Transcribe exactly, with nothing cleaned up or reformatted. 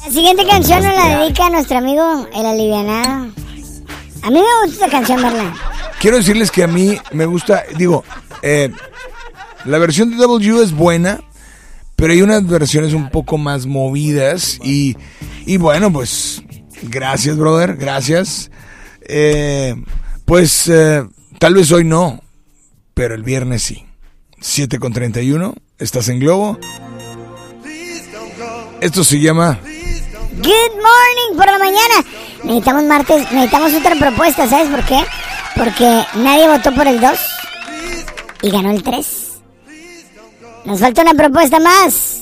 La siguiente canción nos la dedica a nuestro amigo El Alivianado. A mí me gusta esta canción, Marlon. Quiero decirles que a mí me gusta, digo, eh, la versión de W es buena, pero hay unas versiones un poco más movidas y, y bueno, pues, gracias, brother, gracias. Eh, pues, eh, tal vez hoy no, pero el viernes sí. siete con treinta y uno, estás en Globo. Esto se llama Good Morning por la mañana. Necesitamos martes, necesitamos otra propuesta, ¿sabes por qué? Porque nadie votó por el dos y ganó el tres. Nos falta una propuesta más.